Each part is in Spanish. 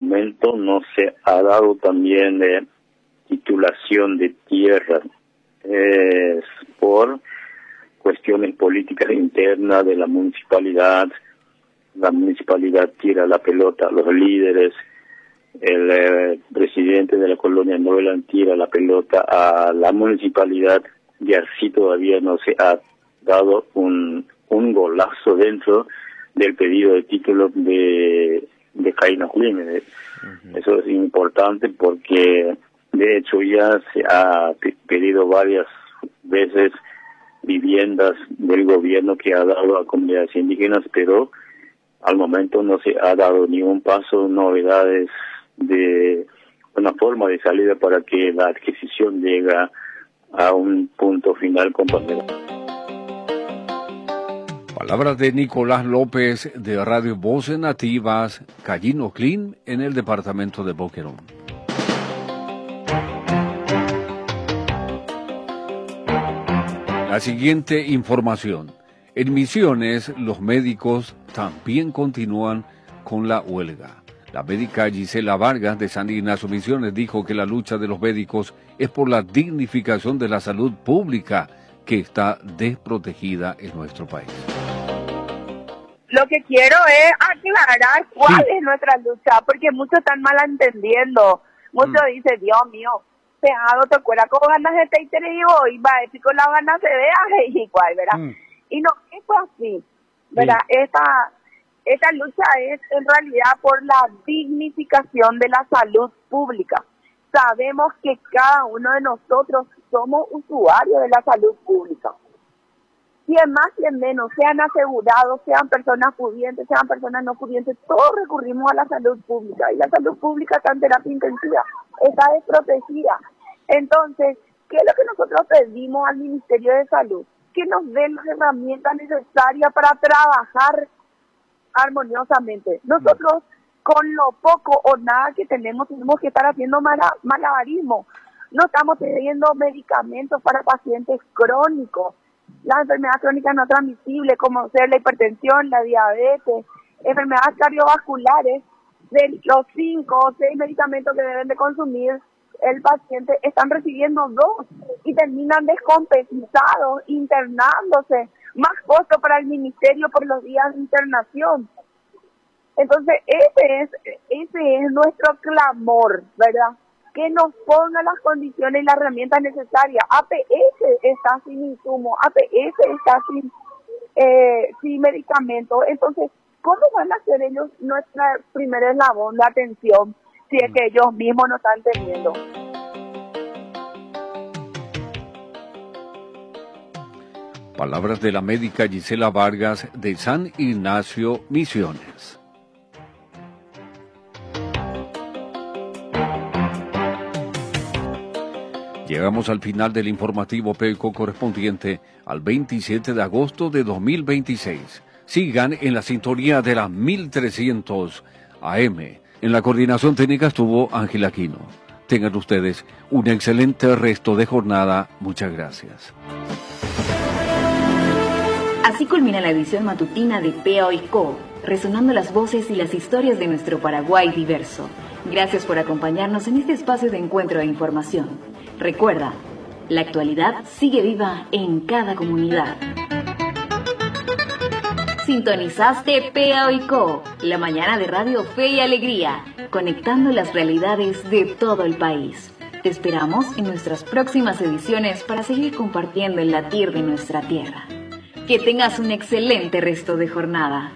momento no se ha dado también titulación de tierra por cuestiones políticas internas de la municipalidad. La municipalidad tira la pelota a los líderes, el presidente de la colonia Noveland tira la pelota a la municipalidad, y así todavía no se ha dado un golazo dentro del pedido de título de Jaime Climen. Eso es importante porque de hecho ya se ha pedido varias veces viviendas del gobierno que ha dado a comunidades indígenas, pero al momento no se ha dado ningún paso, novedades de una forma de salida para que la adquisición llegue a un punto final, compañero. Palabras de Nicolás López de Radio Voces Nativas, Cayino Clean, en el departamento de Boquerón. La siguiente información. En Misiones, los médicos también continúan con la huelga. La médica Gisela Vargas de San Ignacio Misiones dijo que la lucha de los médicos es por la dignificación de la salud pública que está desprotegida en nuestro país. Lo que quiero es aclarar cuál es nuestra lucha, porque muchos están malentendiendo. Muchos dicen, Dios mío, pegado te cuela con ganas de teitere y voy, va a decir con las ganas se vea y cuál, ¿verdad? Y no, eso así, ¿verdad? Esta lucha es en realidad por la dignificación de la salud pública. Sabemos que cada uno de nosotros somos usuarios de la salud pública. Quien más, quien menos, sean asegurados, sean personas pudientes, sean personas no pudientes, todos recurrimos a la salud pública. Y la salud pública está en terapia intensiva, está desprotegida. Entonces, ¿qué es lo que nosotros pedimos al Ministerio de Salud? Que nos den las herramientas necesarias para trabajar armoniosamente. Nosotros, con lo poco o nada que tenemos que estar haciendo malabarismo. No estamos teniendo medicamentos para pacientes crónicos. Las enfermedades crónicas no transmisibles, como ser la hipertensión, la diabetes, enfermedades cardiovasculares, de los 5 o 6 medicamentos que deben de consumir el paciente, están recibiendo 2 y terminan descompensados, internándose, más costo para el ministerio por los días de internación. Entonces, ese es nuestro clamor, ¿verdad? Que nos pongan las condiciones y las herramientas necesarias. APS está sin insumo, APS está sin medicamentos. Entonces, ¿cómo van a hacer ellos nuestra primera eslabón de atención si es que ellos mismos no están teniendo? Palabras de la médica Gisela Vargas de San Ignacio Misiones. Llegamos al final del informativo PECO correspondiente al 27 de agosto de 2026. Sigan en la sintonía de las 1300 AM. En la coordinación técnica estuvo Ángel Aquino. Tengan ustedes un excelente resto de jornada. Muchas gracias. Así culmina la edición matutina de PECO, resonando las voces y las historias de nuestro Paraguay diverso. Gracias por acompañarnos en este espacio de encuentro e información. Recuerda, la actualidad sigue viva en cada comunidad. Sintonizaste PECO, la mañana de Radio Fe y Alegría, conectando las realidades de todo el país. Te esperamos en nuestras próximas ediciones para seguir compartiendo el latir de nuestra tierra. Que tengas un excelente resto de jornada.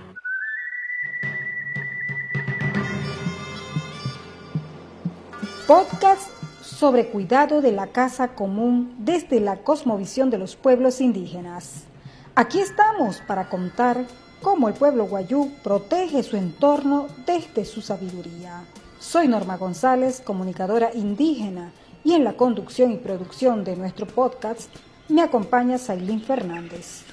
Podcast sobre cuidado de la casa común desde la cosmovisión de los pueblos indígenas. Aquí estamos para contar cómo el pueblo guayú protege su entorno desde su sabiduría. Soy Norma González, comunicadora indígena, y en la conducción y producción de nuestro podcast me acompaña Sailín Fernández.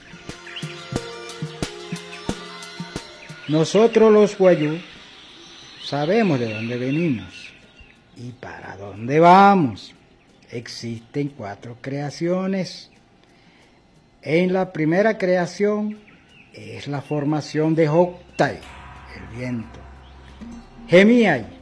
Nosotros los guayú sabemos de dónde venimos y para dónde vamos. Existen 4 creaciones. En la primera creación es la formación de Hoctay, el viento. Gemiay,